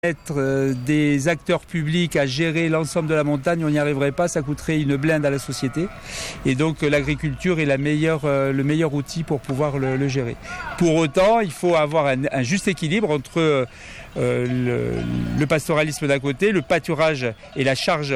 Mettre des acteurs publics à gérer l'ensemble de la montagne, on n'y arriverait pas, ça coûterait une blinde à la société. Et donc l'agriculture est le meilleur outil pour pouvoir le gérer. Pour autant, il faut avoir un juste équilibre entre le pastoralisme d'un côté, le pâturage et la charge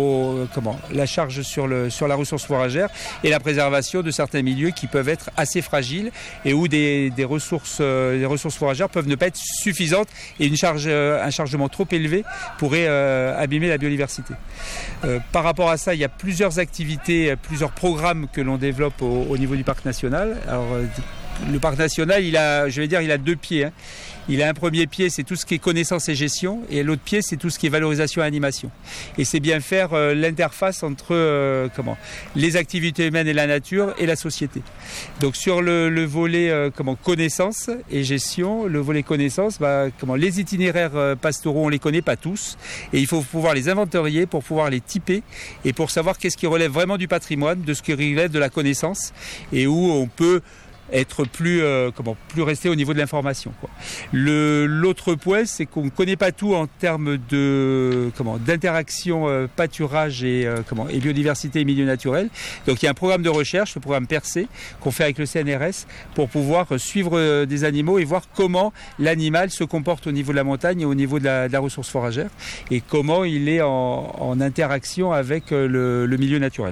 sur la ressource fourragère et la préservation de certains milieux qui peuvent être assez fragiles et où des ressources fourragères peuvent ne pas être suffisantes et un chargement trop élevé pourrait abîmer la biodiversité. Par rapport à ça, il y a plusieurs activités, plusieurs programmes que l'on développe au niveau du parc national. Alors, le parc national, il a deux pieds. Il a un premier pied, c'est tout ce qui est connaissance et gestion, et l'autre pied, c'est tout ce qui est valorisation et animation. Et c'est bien faire l'interface entre les activités humaines et la nature et la société. Donc sur le volet connaissance et gestion, le volet connaissance, les itinéraires pastoraux, on les connaît pas tous, et il faut pouvoir les inventorier pour pouvoir les typer et pour savoir qu'est-ce qui relève vraiment du patrimoine, de ce qui relève de la connaissance, et où on peut être plus resté au niveau de l'information, quoi. L'autre point, c'est qu'on ne connaît pas tout en termes d'interaction pâturage et biodiversité et milieu naturel. Donc il y a un programme de recherche, le programme PERCE, qu'on fait avec le CNRS pour pouvoir suivre des animaux et voir comment l'animal se comporte au niveau de la montagne et au niveau de la ressource fourragère et comment il est en interaction avec le milieu naturel.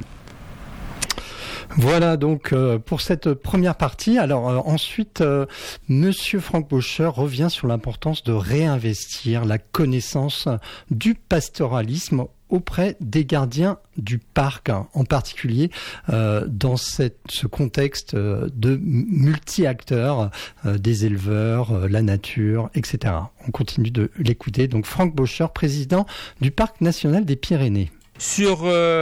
Voilà donc pour cette première partie. Alors ensuite, Monsieur Franck Bocher revient sur l'importance de réinvestir la connaissance du pastoralisme auprès des gardiens du parc, en particulier dans ce contexte de multi-acteurs, des éleveurs, la nature, etc. On continue de l'écouter. Donc Franck Bocher, président du Parc national des Pyrénées. Sur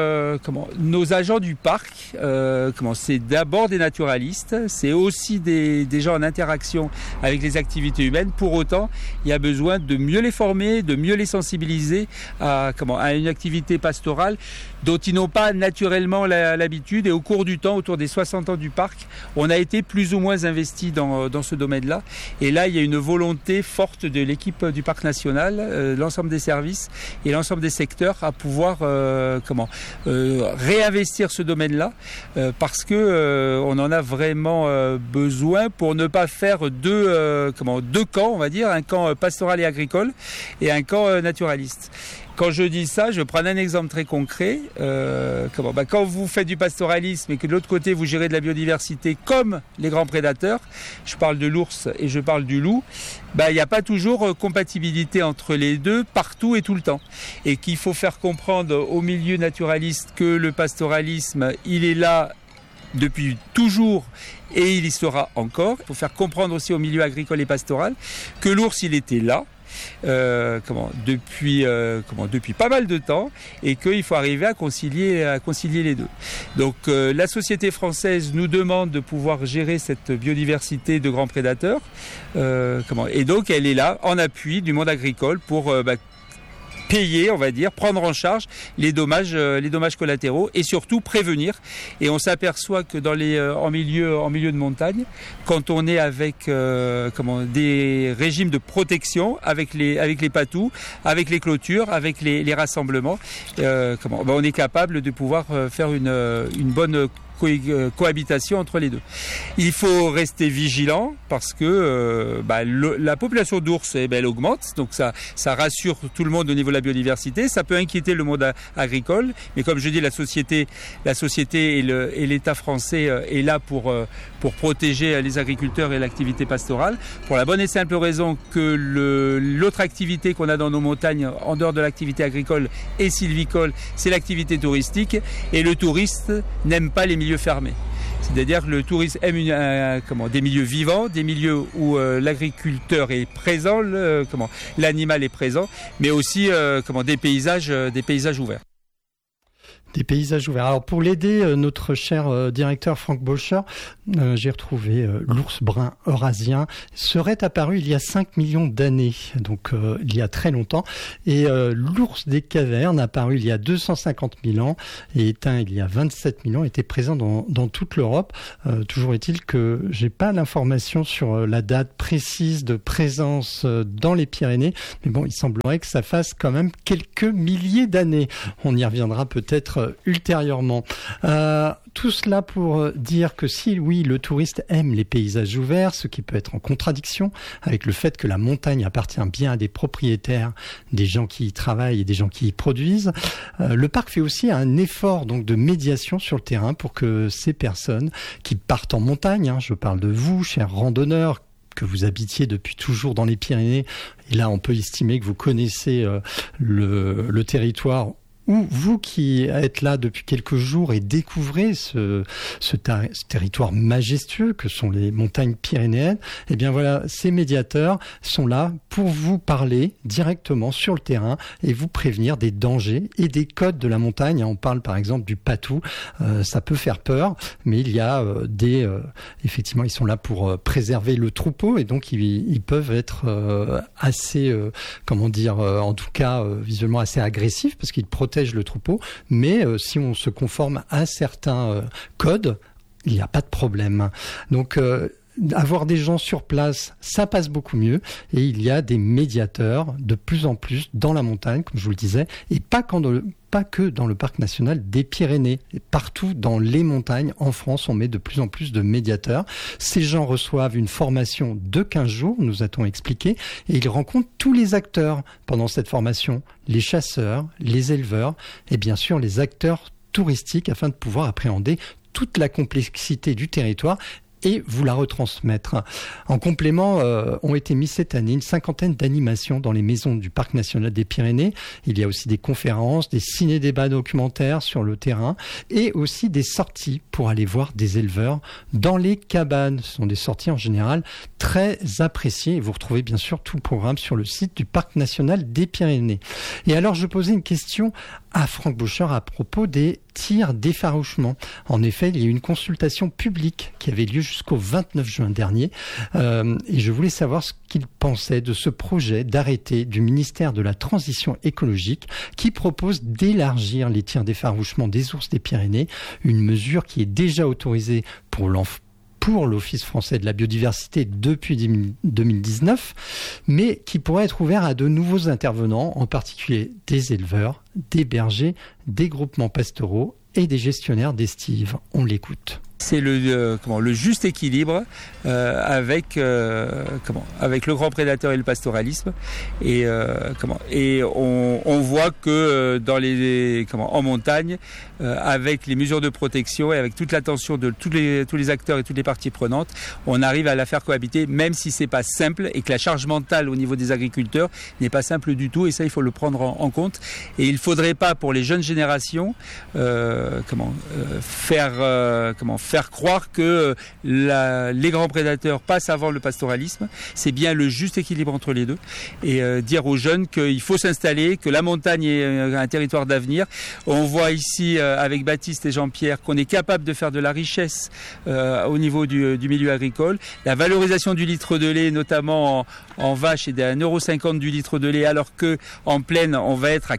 nos agents du parc, c'est d'abord des naturalistes, c'est aussi des gens en interaction avec les activités humaines. Pour autant, il y a besoin de mieux les former, de mieux les sensibiliser à une activité pastorale dont ils n'ont pas naturellement l'habitude. Et au cours du temps, autour des 60 ans du parc, on a été plus ou moins investi dans ce domaine-là. Et là, il y a une volonté forte de l'équipe du parc national, l'ensemble des services et l'ensemble des secteurs à pouvoir réinvestir ce domaine-là parce que on en a vraiment besoin pour ne pas faire deux camps, on va dire, un camp pastoral et agricole et un camp naturaliste. Quand je dis ça, je prends un exemple très concret. Quand vous faites du pastoralisme et que de l'autre côté vous gérez de la biodiversité comme les grands prédateurs, je parle de l'ours et je parle du loup, il n'y a pas toujours compatibilité entre les deux partout et tout le temps. Et qu'il faut faire comprendre au milieu naturaliste que le pastoralisme, il est là depuis toujours et il y sera encore. Il faut faire comprendre aussi au milieu agricole et pastoral que l'ours, il était là. Depuis pas mal de temps et qu'il faut arriver à concilier les deux. Donc la société française nous demande de pouvoir gérer cette biodiversité de grands prédateurs et donc elle est là en appui du monde agricole pour payer, on va dire, prendre en charge les dommages collatéraux et surtout prévenir. Et on s'aperçoit que en milieu de montagne, quand on est avec des régimes de protection, avec les patous, avec les clôtures, avec les rassemblements, on est capable de pouvoir faire une bonne cohabitation entre les deux. Il faut rester vigilant parce que la population d'ours elle augmente, donc ça rassure tout le monde au niveau de la biodiversité. Ça peut inquiéter le monde agricole, mais comme je dis, la société et l'État français est là pour protéger les agriculteurs et l'activité pastorale, pour la bonne et simple raison que l'autre activité qu'on a dans nos montagnes en dehors de l'activité agricole et sylvicole, c'est l'activité touristique, et le touriste n'aime pas les milieux fermés. C'est-à-dire que le tourisme aime des milieux vivants, des milieux où l'agriculteur est présent, l'animal est présent, mais aussi des paysages ouverts. Des paysages ouverts. Alors pour l'aider, notre cher directeur Franck Bocher, j'ai retrouvé l'ours brun eurasien, serait apparu il y a 5 millions d'années, donc il y a très longtemps, et l'ours des cavernes, apparu il y a 250 000 ans et éteint il y a 27 000 ans, était présent dans toute l'Europe. Toujours est-il que j'ai pas l'information sur la date précise de présence dans les Pyrénées, mais bon, il semblerait que ça fasse quand même quelques milliers d'années. On y reviendra peut-être ultérieurement. Tout cela pour dire que si, oui, le touriste aime les paysages ouverts, ce qui peut être en contradiction avec le fait que la montagne appartient bien à des propriétaires, des gens qui y travaillent et des gens qui y produisent, le parc fait aussi un effort donc de médiation sur le terrain pour que ces personnes qui partent en montagne, je parle de vous, chers randonneurs, que vous habitiez depuis toujours dans les Pyrénées, et là on peut estimer que vous connaissez le territoire, ou vous qui êtes là depuis quelques jours et découvrez ce territoire majestueux que sont les montagnes pyrénéennes, eh bien voilà, ces médiateurs sont là pour vous parler directement sur le terrain et vous prévenir des dangers et des codes de la montagne. On parle par exemple du patou, ça peut faire peur, mais il y a effectivement, ils sont là pour préserver le troupeau et donc ils peuvent être assez, en tout cas visuellement assez agressifs parce qu'ils protègent le troupeau, mais si on se conforme à certains codes, il n'y a pas de problème. Donc avoir des gens sur place, ça passe beaucoup mieux et il y a des médiateurs de plus en plus dans la montagne, comme je vous le disais, et pas que dans le parc national des Pyrénées. Et partout dans les montagnes, en France, on met de plus en plus de médiateurs. Ces gens reçoivent une formation de 15 jours, nous a-t-on expliqué, et ils rencontrent tous les acteurs pendant cette formation, les chasseurs, les éleveurs et bien sûr les acteurs touristiques afin de pouvoir appréhender toute la complexité du territoire et vous la retransmettre. En complément, ont été mis cette année une 50aine d'animations dans les maisons du Parc national des Pyrénées. Il y a aussi des conférences, des ciné-débats documentaires sur le terrain et aussi des sorties pour aller voir des éleveurs dans les cabanes. Ce sont des sorties en général très appréciées. Et vous retrouvez bien sûr tout le programme sur le site du Parc national des Pyrénées. Et alors, je posais une question à Franck Bocher à propos des tirs d'effarouchement. En effet, il y a eu une consultation publique qui avait lieu jusqu'au 29 juin dernier et je voulais savoir ce qu'il pensait de ce projet d'arrêté du ministère de la Transition écologique qui propose d'élargir les tirs d'effarouchement des ours des Pyrénées, une mesure qui est déjà autorisée pour l'Office français de la biodiversité depuis 2019, mais qui pourrait être ouvert à de nouveaux intervenants, en particulier des éleveurs, des bergers, des groupements pastoraux et des gestionnaires d'estives. On l'écoute. C'est le juste équilibre avec le grand prédateur et le pastoralisme et on voit que en montagne avec les mesures de protection et avec toute l'attention de tous les acteurs et toutes les parties prenantes, on arrive à la faire cohabiter, même si c'est pas simple et que la charge mentale au niveau des agriculteurs n'est pas simple du tout, et ça il faut le prendre en compte. Et il faudrait pas pour les jeunes générations faire croire que les grands prédateurs passent avant le pastoralisme. C'est bien le juste équilibre entre les deux et dire aux jeunes qu'il faut s'installer, que la montagne est un territoire d'avenir. On voit ici avec Baptiste et Jean-Pierre qu'on est capable de faire de la richesse au niveau du milieu agricole. La valorisation du litre de lait, notamment en vache, est à 1,50 € du litre de lait, alors que en plaine on va être à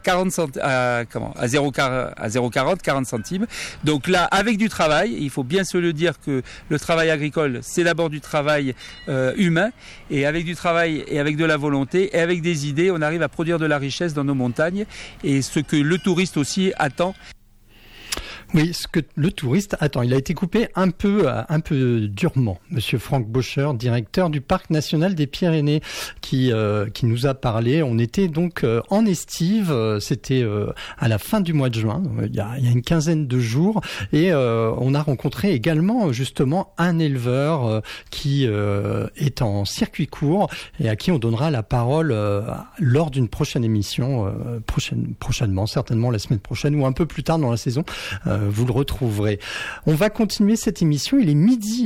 40 centimes. Donc là, avec du travail, il faut bien se le dire que le travail agricole, c'est d'abord du travail humain, et avec du travail et avec de la volonté et avec des idées, on arrive à produire de la richesse dans nos montagnes, et ce que le touriste aussi attend. Oui, ce que le touriste attend. Il a été coupé un peu durement. Monsieur Franck Bocher, directeur du Parc national des Pyrénées, qui nous a parlé. On était donc en estive. C'était à la fin du mois de juin, il y a une quinzaine de jours, et on a rencontré également justement un éleveur qui est en circuit court et à qui on donnera la parole lors d'une prochaine émission, prochainement, certainement la semaine prochaine ou un peu plus tard dans la saison. vous le retrouverez. On va continuer cette émission, il est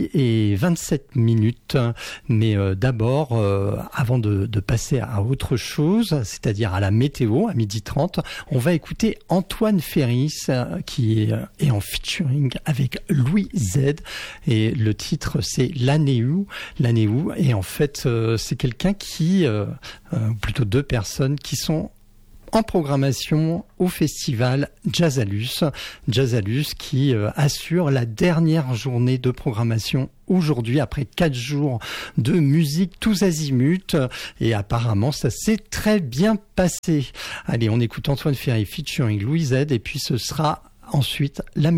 12h27, mais d'abord, avant de passer à autre chose, c'est-à-dire à la météo, à 12h30, on va écouter Antoine Ferris qui est en featuring avec Louis Z, et le titre c'est L'année où, et en fait c'est quelqu'un qui, ou plutôt deux personnes qui sont en programmation au festival Jazzalus qui assure la dernière journée de programmation aujourd'hui après 4 jours de musique tous azimuts, et apparemment ça s'est très bien passé. Allez, on écoute Antoine Ferry featuring Louis Z, et puis ce sera ensuite la